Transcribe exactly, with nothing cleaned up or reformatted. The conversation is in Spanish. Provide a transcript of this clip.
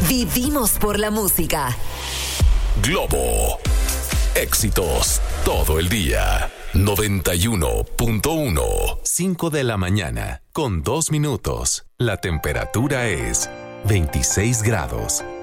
Vivimos por la música. Globo. Éxitos todo el día. noventa y uno punto uno. cinco de la mañana, con dos minutos. La temperatura es veintiséis grados.